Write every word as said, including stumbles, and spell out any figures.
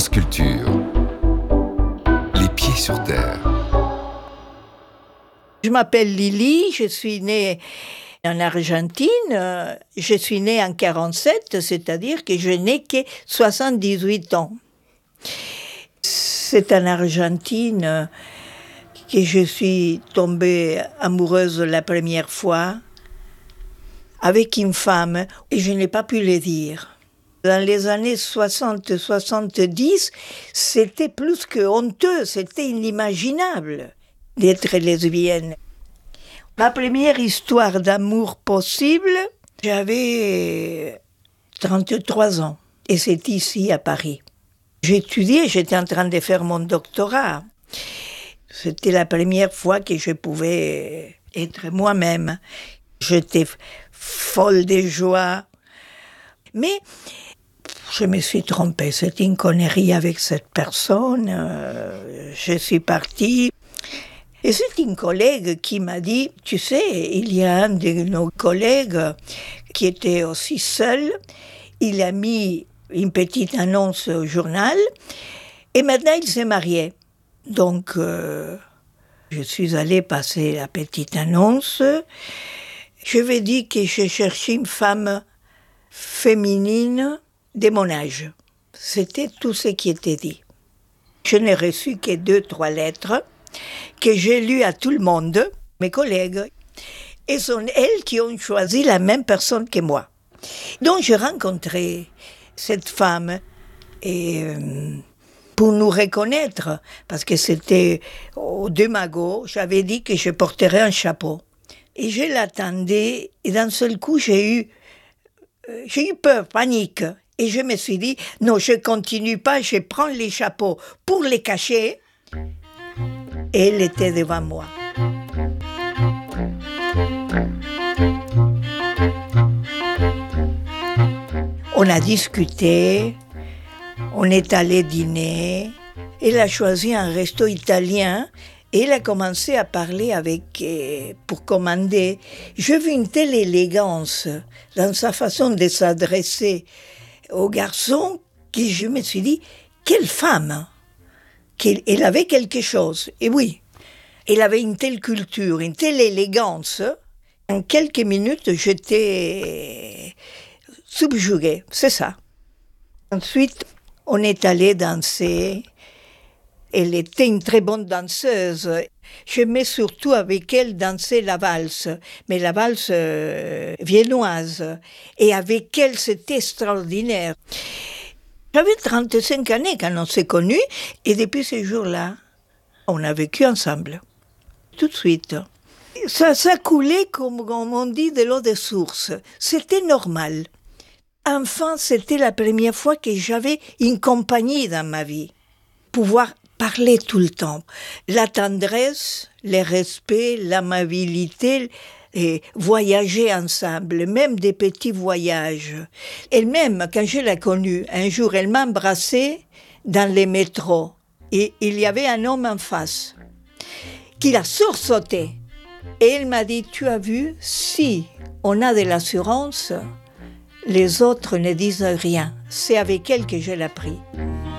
Culture. Les pieds sur terre. Je m'appelle Lily, je suis née en Argentine. Je suis née en quarante-sept, c'est-à-dire que je n'ai que soixante-dix-huit ans. C'est en Argentine que je suis tombée amoureuse la première fois avec une femme et je n'ai pas pu le dire. Dans les années soixante soixante-dix, c'était plus que honteux, c'était inimaginable d'être lesbienne. Ma première histoire d'amour possible, j'avais trente-trois ans et c'est ici à Paris. J'étudiais, j'étais en train de faire mon doctorat. C'était la première fois que je pouvais être moi-même. J'étais folle de joie. Mais je me suis trompée, c'était une connerie avec cette personne. Euh, je suis partie. Et c'est une collègue qui m'a dit, tu sais, il y a un de nos collègues qui était aussi seul. Il a mis une petite annonce au journal et maintenant il s'est marié. Donc, euh, je suis allée passer la petite annonce. Je lui ai dit que je cherchais une femme féminine de mon âge. C'était tout ce qui était dit. Je n'ai reçu que deux, trois lettres que j'ai lues à tout le monde, mes collègues, et sont elles qui ont choisi la même personne que moi. Donc j'ai rencontré cette femme et euh, pour nous reconnaître, parce que c'était au de ma gauche, j'avais dit que je porterais un chapeau. Et je l'attendais et d'un seul coup j'ai eu J'ai eu peur, panique, et je me suis dit, non, je continue pas, je prends les chapeaux pour les cacher. Et elle était devant moi. On a discuté, on est allé dîner, elle a choisi un resto italien. Et elle a commencé à parler avec, euh, pour commander. J'ai vu une telle élégance dans sa façon de s'adresser aux garçons que je me suis dit, quelle femme! Qu'elle, elle avait quelque chose. Et oui, elle avait une telle culture, une telle élégance. En quelques minutes, j'étais subjuguée, c'est ça. Ensuite, on est allé danser. Elle était une très bonne danseuse. J'aimais surtout avec elle danser la valse, mais la valse euh, viennoise. Et avec elle, c'était extraordinaire. J'avais trente-cinq années quand on s'est connus, et depuis ce jour-là, on a vécu ensemble. Tout de suite. Ça, ça coulait, comme on dit, de l'eau de source. C'était normal. Enfin, c'était la première fois que j'avais une compagnie dans ma vie. Pouvoir parler tout le temps. La tendresse, le respect, l'amabilité, et voyager ensemble, même des petits voyages. Elle-même, quand je l'ai connue, un jour, elle m'a embrassée dans les métros. Et il y avait un homme en face qui l'a sursauté. Et elle m'a dit, tu as vu, si on a de l'assurance, les autres ne disent rien. C'est avec elle que je l'ai pris.